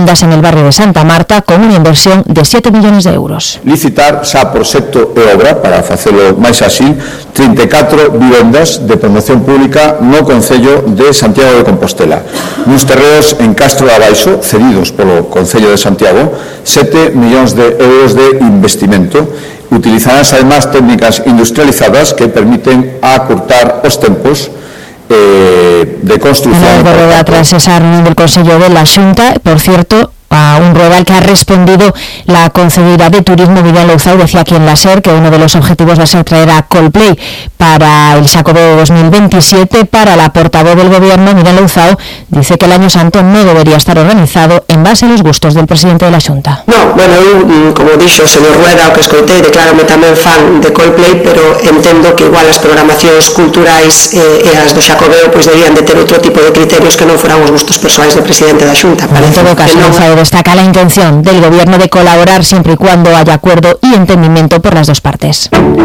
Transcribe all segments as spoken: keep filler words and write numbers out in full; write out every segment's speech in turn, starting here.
vivendas en el barrio de Santa Marta con una inversión de siete millones de euros. Licitar xa proxecto e obra, para facelo máis así, trinta e catro vivendas de promoción pública no Concello de Santiago de Compostela. Nos terreos en Castro de Abaixo, cedidos polo Concello de Santiago, sete millóns de euros de investimento. Utilizarás además técnicas industrializadas que permiten acurtar os tempos eh, de construcción. Una rueda tras esa reunión del Consello de la Xunta, por cierto, a un rueda al que ha respondido la concejala de Turismo, Miriam Louzao. Decía aquí en la SER que uno de los objetivos va a ser traer a Coldplay para el Xacobeo dos mil veintisiete. Para la portavoz del Gobierno, Miriam Louzao, dice que el Año Santo no debería estar organizado en base a los gustos del presidente de la Xunta. No, bueno, eu, como dixo o señor Rueda, o que escoitei, declárame tamén fan de Coldplay, pero entendo que igual as programacións culturais eh, e as do Xacobeo pois deberían de ter outro tipo de criterios que non foran os gustos persoais do presidente da Xunta. En todo caso, Louzao destaca la intención del Gobierno de colaborar siempre y cuando haya acuerdo y entendimiento por las dos partes.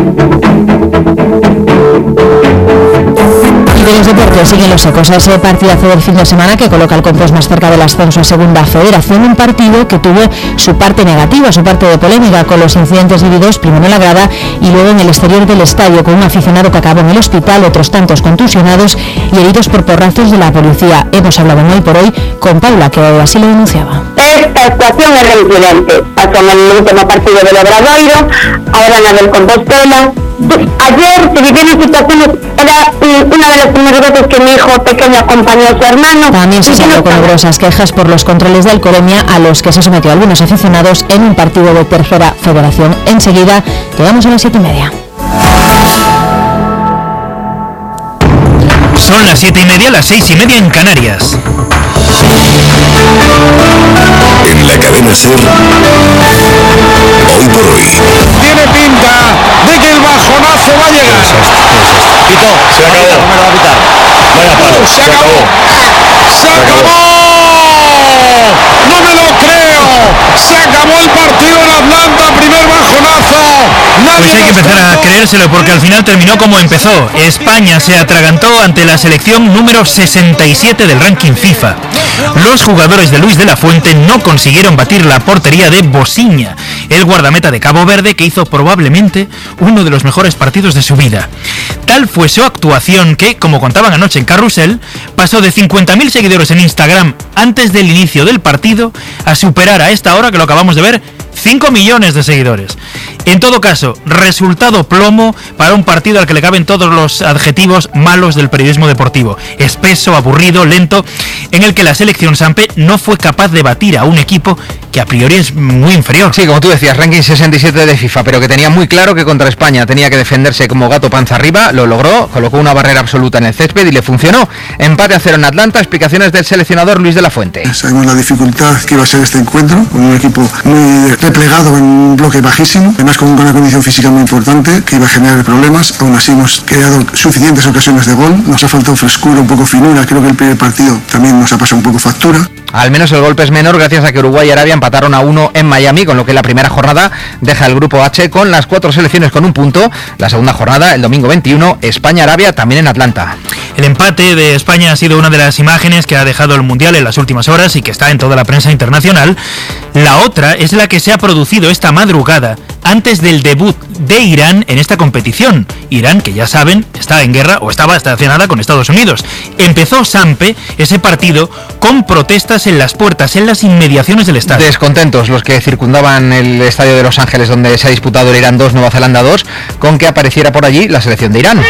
Y de los deportes siguen los ecos a ese partidazo del fin de semana que coloca el Compos más cerca del ascenso a Segunda Federación, un partido que tuvo su parte negativa, su parte de polémica, con los incidentes vividos primero en la grada y luego en el exterior del estadio, con un aficionado que acabó en el hospital, otros tantos contusionados y heridos por porrazos de la policía. Hemos hablado en Hoy por Hoy con Paula, que así lo denunciaba. Esta actuación es reincidente. Pasó en el último partido del Obradoiro, ahora en la del Compostela. Ayer se vivieron situaciones, era una de las primeras veces que mi hijo pequeño acompañó a su hermano. También se salió con numerosas quejas por los controles de alcoholemia a los que se sometió a algunos aficionados en un partido de Tercera Federación. Enseguida llegamos a las siete y media. Son las siete y media, las seis y media en Canarias. En la cadena SER, Hoy por Hoy. Tiene pinta de que el bajonazo va a llegar. Pito, se acabó. No me lo va a pitar. Vaya palo. Se acabó. Se acabó. No me lo creo. Se acabó el partido en Atlanta. Primer bajonazo. Nadie pues hay que empezar a creérselo porque al final terminó como empezó. España se atragantó ante la selección número sesenta y siete del ranking FIFA. Los jugadores de Luis de la Fuente no consiguieron batir la portería de Bosiña, el guardameta de Cabo Verde, que hizo probablemente uno de los mejores partidos de su vida. Tal fue su actuación que, como contaban anoche en Carrusel, pasó de cincuenta mil seguidores en Instagram antes del inicio del partido a superar a esta hora, que lo acabamos de ver, cinco millones de seguidores. En todo caso, resultado plomo para un partido al que le caben todos los adjetivos malos del periodismo deportivo. Espeso, aburrido, lento, en el que la selección Sampe no fue capaz de batir a un equipo que a priori es muy inferior. Sí, como tú decías, ranking sesenta y siete de FIFA, pero que tenía muy claro que contra España tenía que defenderse como gato panza arriba. Lo logró, colocó una barrera absoluta en el césped y le funcionó. Empate a cero en Atlanta. Explicaciones del seleccionador Luis de la Fuente. Sabemos la dificultad que iba a ser este encuentro, con un equipo muy replegado en un bloque bajísimo, además con una condición física muy importante que iba a generar problemas. Aún así hemos creado suficientes ocasiones de gol, nos ha faltado frescura, un poco finura. Creo que el primer partido también nos ha pasado un poco factura. Al menos el golpe es menor gracias a que Uruguay y Arabia empataron a uno en Miami, con lo que la primera jornada deja el grupo H con las cuatro selecciones con un punto. La segunda jornada, el domingo veintiuno, España-Arabia también en Atlanta. El empate de España ha sido una de las imágenes que ha dejado el Mundial en las últimas horas y que está en toda la prensa internacional. La otra es la que se ha producido esta madrugada antes del debut de Irán en esta competición. Irán, que ya saben, está en guerra o estaba estacionada con Estados Unidos. Empezó Sampe ese partido con protestas en las puertas, en las inmediaciones del estadio. Descontentos los que circundaban el estadio de Los Ángeles, donde se ha disputado el Irán dos, Nueva Zelanda dos, con que apareciera por allí la selección de Irán.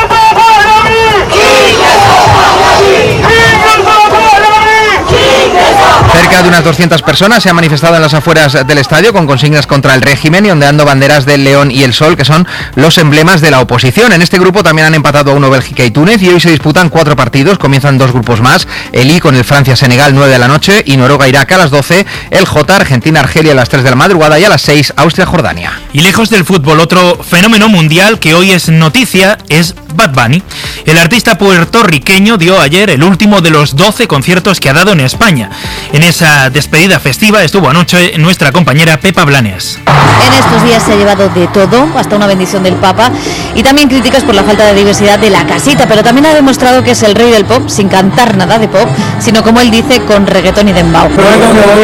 Cerca de unas doscientas personas se han manifestado en las afueras del estadio con consignas contra el régimen y ondeando banderas del león y el sol, que son los emblemas de la oposición. En este grupo también han empatado a uno Bélgica y Túnez y hoy se disputan cuatro partidos. Comienzan dos grupos más, el I con el Francia-Senegal nueve de la noche y Noruega-Irak a las doce, el J Argentina-Argelia a las tres de la madrugada y a las seis Austria-Jordania. Y lejos del fútbol, otro fenómeno mundial que hoy es noticia es Bad Bunny. El artista puertorriqueño dio ayer el último de los doce conciertos que ha dado en España. En esa despedida festiva estuvo anoche nuestra compañera Pepa Blanes. En estos días se ha llevado de todo, hasta una bendición del Papa, y también críticas por la falta de diversidad de la casita, pero también ha demostrado que es el rey del pop, sin cantar nada de pop, sino como él dice, con reggaetón y dembow. Pero cuando voy